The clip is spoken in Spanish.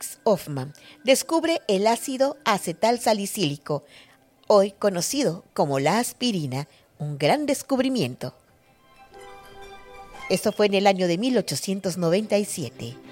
Felix Hoffmann descubre el ácido acetalsalicílico, hoy conocido como la aspirina, un gran descubrimiento. Esto fue en el año de 1897.